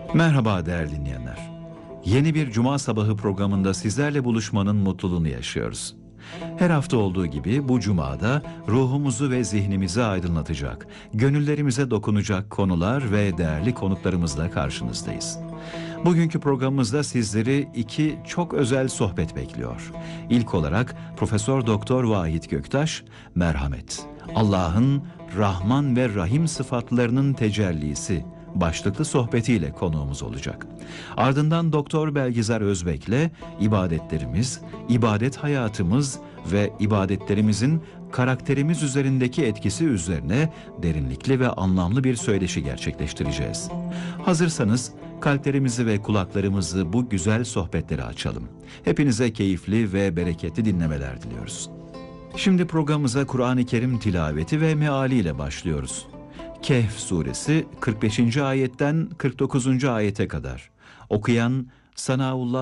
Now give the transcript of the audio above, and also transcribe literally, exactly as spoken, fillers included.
Merhaba değerli dinleyenler. Yeni bir Cuma sabahı programında sizlerle buluşmanın mutluluğunu yaşıyoruz. Her hafta olduğu gibi bu Cuma'da ruhumuzu ve zihnimizi aydınlatacak, gönüllerimize dokunacak konular ve değerli konuklarımızla karşınızdayız. Bugünkü programımızda sizleri iki çok özel sohbet bekliyor. İlk olarak Profesör Doktor Vahit Göktaş, Merhamet, Allah'ın Rahman ve Rahim sıfatlarının tecellisi başlıklı sohbetiyle konuğumuz olacak. Ardından Doktor Belgizar Özbek'le ibadetlerimiz, ibadet hayatımız ve ibadetlerimizin karakterimiz üzerindeki etkisi üzerine derinlikli ve anlamlı bir söyleşi gerçekleştireceğiz. Hazırsanız kalplerimizi ve kulaklarımızı bu güzel sohbetlere açalım. Hepinize keyifli ve bereketli dinlemeler diliyoruz. Şimdi programımıza Kur'an-ı Kerim tilaveti ve mealiyle başlıyoruz. Kehf suresi kırk beşinci ayetten kırk dokuzuncu ayete kadar. Okuyan Sanaullah